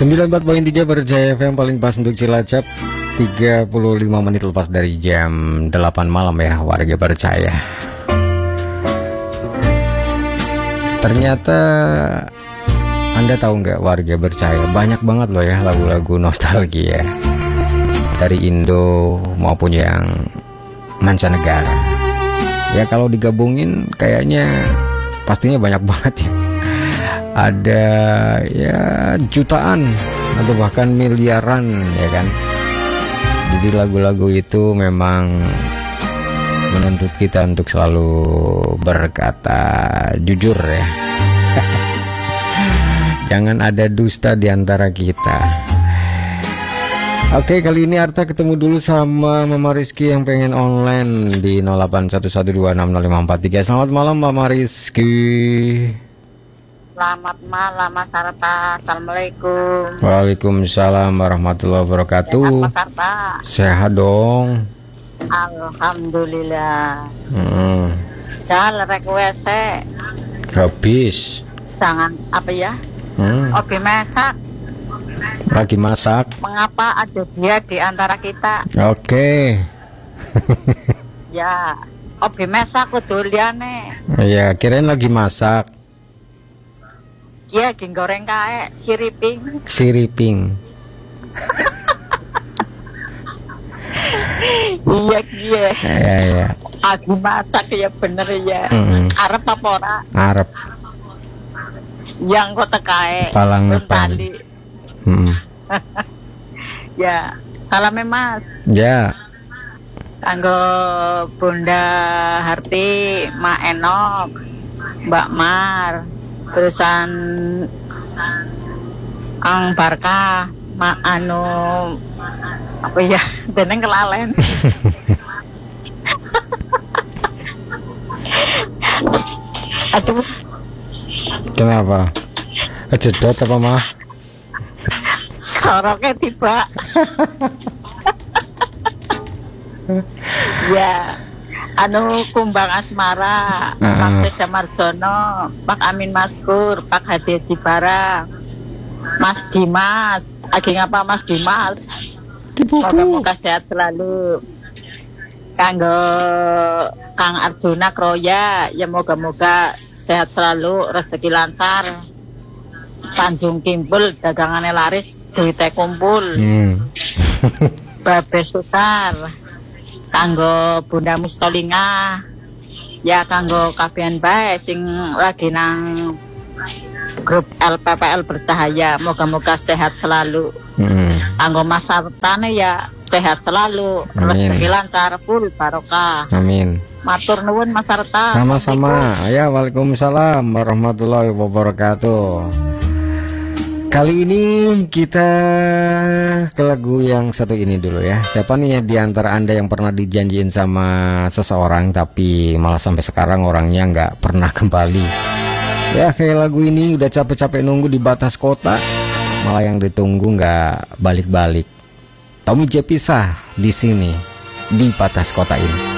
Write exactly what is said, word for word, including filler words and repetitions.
sembilan puluh empat koma tiga Berjaya F M paling pas untuk Cilacap. Tiga puluh lima menit lepas dari jam delapan malam ya warga Berjaya. Ternyata Anda tahu nggak warga Berjaya, banyak banget loh ya lagu-lagu nostalgia dari Indo maupun yang mancanegara. Ya kalau digabungin kayaknya pastinya banyak banget ya. Ada ya jutaan atau bahkan miliaran ya kan. Jadi lagu-lagu itu memang menuntut kita untuk selalu berkata jujur ya. Jangan ada dusta di antara kita. Oke, kali ini Arta ketemu dulu sama Mama Rizky yang pengen online di nol delapan satu satu dua enam nol lima empat tiga. Selamat malam Mama Rizky. Selamat malam Mas Arta. Assalamualaikum. Waalaikumsalam warahmatullahi wabarakatuh. Sehat Mas Arta? Sehat dong. Alhamdulillah. Hmm. Jangan rek W C. Habis. Jangan apa ya? Hmm. Obi masak. Lagi masak. Mengapa ada dia di antara kita? Oke. Ya, obi masak kudu liane. Ya, kirain lagi masak. Iya, ging goreng kae, siriping. Siriping. Iya, iya. Ya, ya. Lagi masak ya bener ya. Mm. Arep apa ora? Arep. Yang kota kae. Palang depan. Hmm. Ya, salame Mas. Ya. Kanggo Bunda Harti, Mak Enok, Mbak Mar, terusan Ang Barka, Mak Anu apa ya, deneng kelalen. Aduh. Kenapa? Kejedot apa mah? Soroknya tiba. Ya, anu kumbang asmara, uh. Pak Teja Marjono, Pak Amin Maskur, Pak Hadi Jibara, Mas Dimas. Lagi ngapa Mas Dimas? Moga-moga sehat selalu. Kanggo Kang Arjuna Kroya, ya moga-moga sehat selalu, rezeki lancar. Tanjung Kimpul dagangannya laris, duitnya kumpul. Hmm. Babe Sutar, kanggo Bunda Mustolinga, ya kanggo kabian bae sing lagi nang grup L P P L Bercahaya, moga-moga sehat selalu. Hmm. Kanggo Mas Artane ya sehat selalu, rezeki lancar, full barokah. Amin. Matur nuwun Mas Arta. Sama-sama. Ya, waalaikumsalam warahmatullahi wabarakatuh. Kali ini kita ke lagu yang satu ini dulu ya. Siapa nih ya di antara Anda yang pernah dijanjiin sama seseorang tapi malah sampai sekarang orangnya nggak pernah kembali? Ya kayak lagu ini udah capek-capek nunggu di batas kota, malah yang ditunggu nggak balik-balik. Tommy J pisah di sini di batas kota ini.